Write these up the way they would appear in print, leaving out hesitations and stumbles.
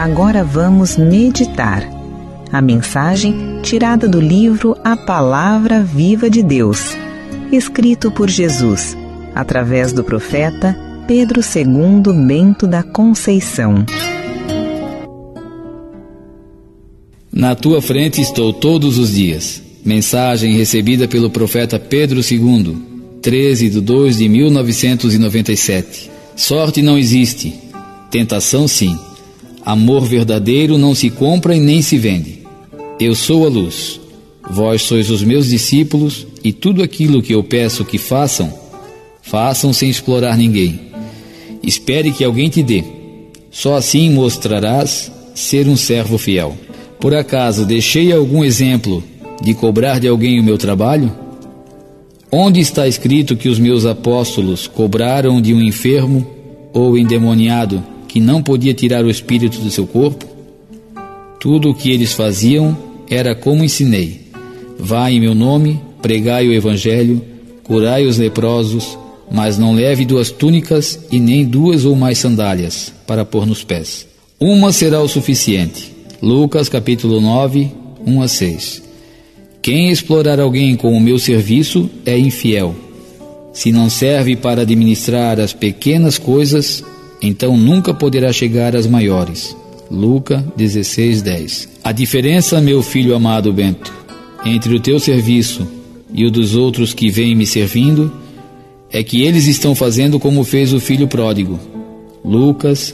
Agora vamos meditar. A mensagem tirada do livro A Palavra Viva de Deus, escrito por Jesus, através do profeta Pedro II Bento da Conceição. Na tua frente estou todos os dias. Mensagem recebida pelo profeta Pedro II, 13/2/1997. Sorte não existe, tentação sim. Amor verdadeiro não se compra e nem se vende. Eu sou a luz, vós sois os meus discípulos, e tudo aquilo que eu peço que façam, façam sem explorar ninguém. Espere que alguém te dê, só assim mostrarás ser um servo fiel. Por acaso deixei algum exemplo de cobrar de alguém o meu trabalho? Onde está escrito que os meus apóstolos cobraram de um enfermo ou endemoniado que não podia tirar o espírito do seu corpo? Tudo o que eles faziam era como ensinei. Vá em meu nome, pregai o evangelho, curai os leprosos, mas não leve 2 túnicas e nem 2 ou mais sandálias para pôr nos pés. Uma será o suficiente. Lucas capítulo 9, 1-6. Quem explorar alguém com o meu serviço é infiel. Se não serve para administrar as pequenas coisas, então nunca poderá chegar às maiores. Lucas 16:10. A diferença, meu filho amado Bento, entre o teu serviço e o dos outros que vêm me servindo, é que eles estão fazendo como fez o filho pródigo. Lucas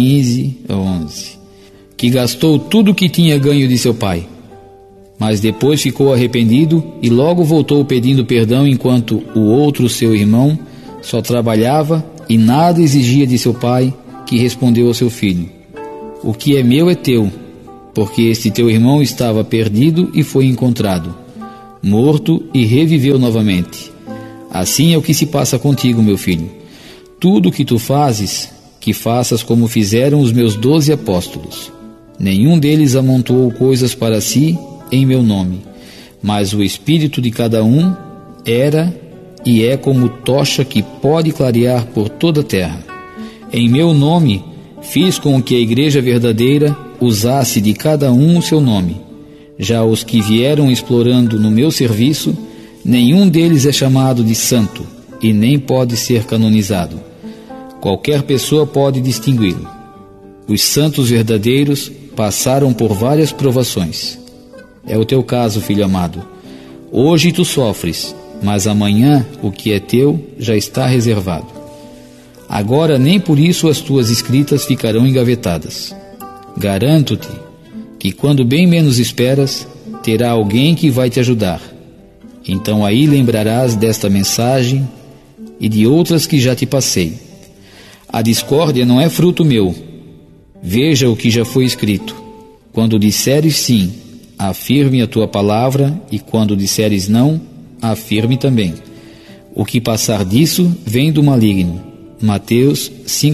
15:11. Que gastou tudo o que tinha ganho de seu pai, mas depois ficou arrependido e logo voltou pedindo perdão, enquanto o outro, seu irmão, só trabalhava e nada exigia de seu pai, que respondeu ao seu filho: o que é meu é teu, porque este teu irmão estava perdido e foi encontrado, morto e reviveu novamente. Assim é o que se passa contigo, meu filho. Tudo o que tu fazes, que faças como fizeram os meus 12 apóstolos. Nenhum deles amontoou coisas para si em meu nome, mas o espírito de cada um era e é como tocha que pode clarear por toda a terra. Em meu nome fiz com que a igreja verdadeira usasse de cada um o seu nome. Já os que vieram explorando no meu serviço, nenhum deles é chamado de santo e nem pode ser canonizado. Qualquer pessoa pode distingui-lo. Os santos verdadeiros passaram por várias provações. É o teu caso, filho amado. Hoje tu sofres, mas amanhã o que é teu já está reservado. Agora nem por isso as tuas escritas ficarão engavetadas. Garanto-te que quando bem menos esperas, terá alguém que vai te ajudar. Então aí lembrarás desta mensagem e de outras que já te passei. A discórdia não é fruto meu. Veja o que já foi escrito. Quando disseres sim, afirme a tua palavra, e quando disseres não, afirme também. O que passar disso vem do maligno. Mateus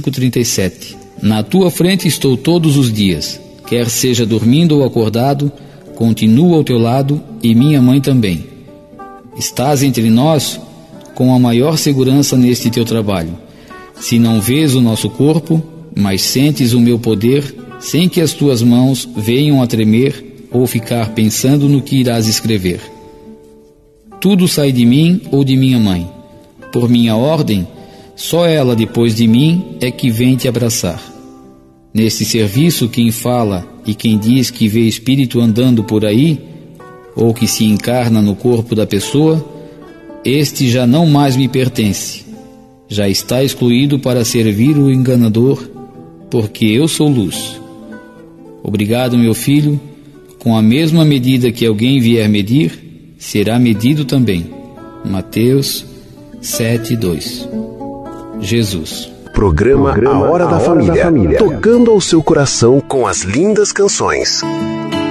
5,37. Na tua frente estou todos os dias, quer seja dormindo ou acordado, continuo ao teu lado, e minha mãe também. Estás entre nós com a maior segurança neste teu trabalho. Se não vês o nosso corpo, mas sentes o meu poder, sem que as tuas mãos venham a tremer ou ficar pensando no que irás escrever. Tudo sai de mim ou de minha mãe. Por minha ordem, só ela depois de mim é que vem te abraçar. Neste serviço, quem fala e quem diz que vê espírito andando por aí, ou que se encarna no corpo da pessoa, este já não mais me pertence. Já está excluído para servir o enganador, porque eu sou luz. Obrigado, meu filho. Com a mesma medida que alguém vier medir, será medido também. Mateus 7:2. Jesus. Programa A Hora da Família, tocando ao seu coração com as lindas canções.